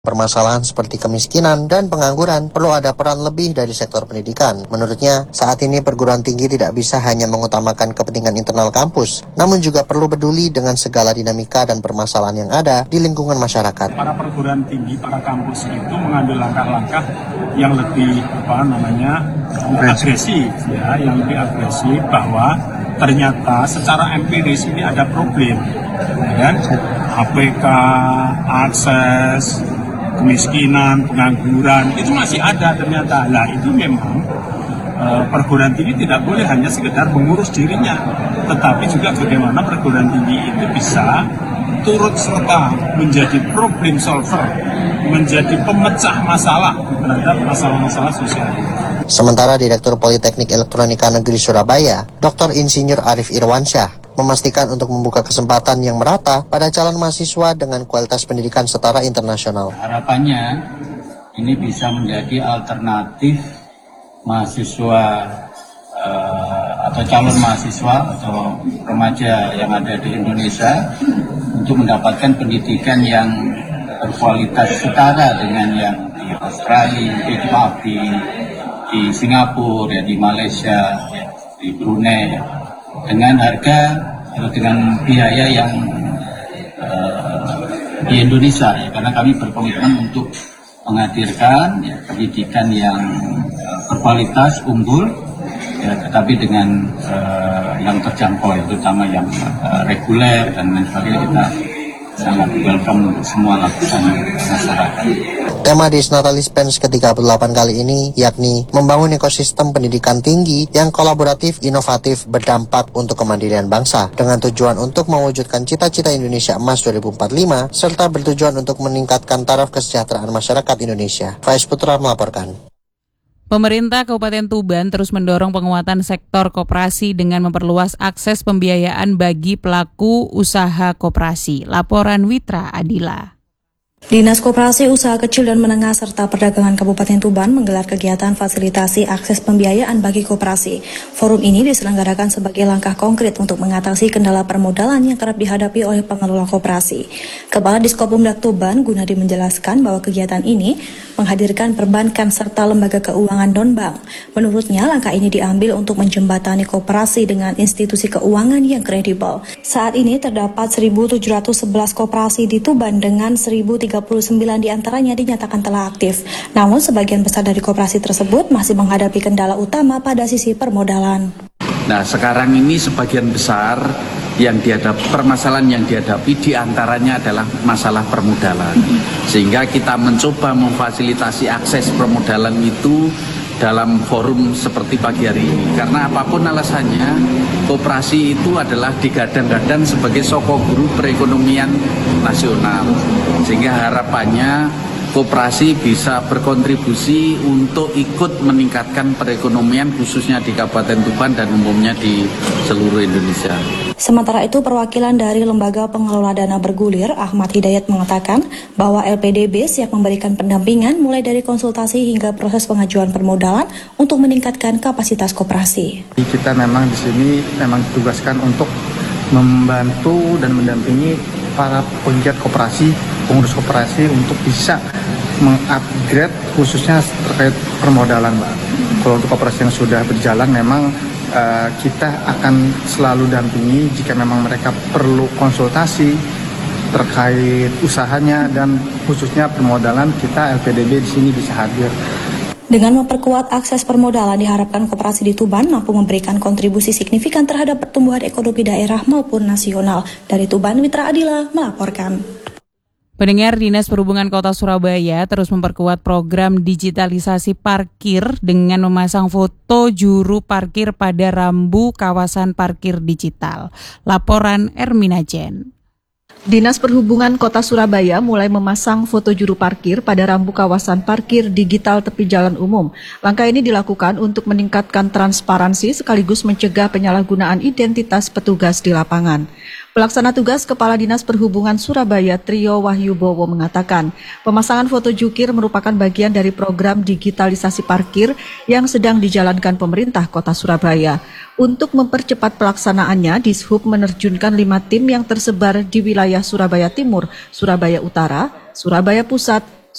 Permasalahan seperti kemiskinan dan pengangguran perlu ada peran lebih dari sektor pendidikan. Menurutnya, saat ini perguruan tinggi tidak bisa hanya mengutamakan kepentingan internal kampus, namun juga perlu peduli dengan segala dinamika dan permasalahan yang ada di lingkungan masyarakat. Para perguruan tinggi, para kampus itu mengambil langkah-langkah yang lebih agresif, yang lebih agresif bahwa ternyata secara empiris ini ada problem, kan? APK, akses, kemiskinan, pengangguran, itu masih ada ternyata. Nah, itu memang perguruan tinggi tidak boleh hanya sekedar mengurus dirinya, tetapi juga bagaimana perguruan tinggi itu bisa turut serta menjadi problem solver, menjadi pemecah masalah terhadap masalah-masalah sosial. Sementara Direktur Politeknik Elektronika Negeri Surabaya, Dr. Insinyur Arif Irwansyah, memastikan untuk membuka kesempatan yang merata pada calon mahasiswa dengan kualitas pendidikan setara internasional. Harapannya ini bisa menjadi alternatif mahasiswa atau calon mahasiswa atau remaja yang ada di Indonesia untuk mendapatkan pendidikan yang berkualitas setara dengan yang di Australia, di Singapura, di Malaysia, di Brunei, dengan harga atau dengan biaya yang di Indonesia, karena kami berkomitmen untuk menghadirkan pendidikan yang berkualitas unggul, tetapi dengan yang terjangkau, terutama yang reguler dan lain sebagainya. Kita sangat welcome untuk semua lapisan masyarakat. Tema Disnatalis Pens ke-38 kali ini yakni membangun ekosistem pendidikan tinggi yang kolaboratif, inovatif, berdampak untuk kemandirian bangsa dengan tujuan untuk mewujudkan cita-cita Indonesia Emas 2045 serta bertujuan untuk meningkatkan taraf kesejahteraan masyarakat Indonesia. Faiz Putra melaporkan. Pemerintah Kabupaten Tuban terus mendorong penguatan sektor koperasi dengan memperluas akses pembiayaan bagi pelaku usaha koperasi. Laporan Witra Adila. Dinas Koperasi Usaha Kecil dan Menengah serta Perdagangan Kabupaten Tuban menggelar kegiatan fasilitasi akses pembiayaan bagi koperasi. Forum ini diselenggarakan sebagai langkah konkret untuk mengatasi kendala permodalan yang kerap dihadapi oleh pengelola koperasi. Kepala Diskopumdak Tuban, Gunadi, menjelaskan bahwa kegiatan ini menghadirkan perbankan serta lembaga keuangan non-bank. Menurutnya, langkah ini diambil untuk menjembatani koperasi dengan institusi keuangan yang kredibel. Saat ini terdapat 1.711 koperasi di Tuban dengan 1.039 diantaranya dinyatakan telah aktif. Namun sebagian besar dari koperasi tersebut masih menghadapi kendala utama pada sisi permodalan. Nah, sekarang ini sebagian besar permasalahan yang dihadapi diantaranya adalah masalah permodalan. Sehingga kita mencoba memfasilitasi akses permodalan itu dalam forum seperti pagi hari ini. Karena apapun alasannya, koperasi itu adalah digadang-gadang sebagai sokok guru perekonomian nasional. Sehingga harapannya koperasi bisa berkontribusi untuk ikut meningkatkan perekonomian khususnya di Kabupaten Tuban dan umumnya di seluruh Indonesia. Sementara itu, perwakilan dari Lembaga Pengelola Dana Bergulir, Ahmad Hidayat, mengatakan bahwa LPDB siap memberikan pendampingan mulai dari konsultasi hingga proses pengajuan permodalan untuk meningkatkan kapasitas koperasi. Kita memang di sini ditugaskan untuk membantu dan mendampingi para penggiat koperasi, pengurus koperasi untuk bisa mengupgrade khususnya terkait permodalan, Mbak. Kalau untuk koperasi yang sudah berjalan memang kita akan selalu dampingi jika memang mereka perlu konsultasi terkait usahanya dan khususnya permodalan, kita LPDB di sini bisa hadir. Dengan memperkuat akses permodalan, diharapkan koperasi di Tuban mampu memberikan kontribusi signifikan terhadap pertumbuhan ekonomi daerah maupun nasional. Dari Tuban, Witra Adila melaporkan. Pendengar, Dinas Perhubungan Kota Surabaya terus memperkuat program digitalisasi parkir dengan memasang foto juru parkir pada rambu kawasan parkir digital. Laporan Ermina Jen. Dinas Perhubungan Kota Surabaya mulai memasang foto juru parkir pada rambu kawasan parkir digital tepi jalan umum. Langkah ini dilakukan untuk meningkatkan transparansi sekaligus mencegah penyalahgunaan identitas petugas di lapangan. Pelaksana tugas Kepala Dinas Perhubungan Surabaya Trio Wahyu Bowo mengatakan, pemasangan foto jukir merupakan bagian dari program digitalisasi parkir yang sedang dijalankan pemerintah Kota Surabaya. Untuk mempercepat pelaksanaannya, Dishub menerjunkan 5 tim yang tersebar di wilayah Surabaya Timur, Surabaya Utara, Surabaya Pusat,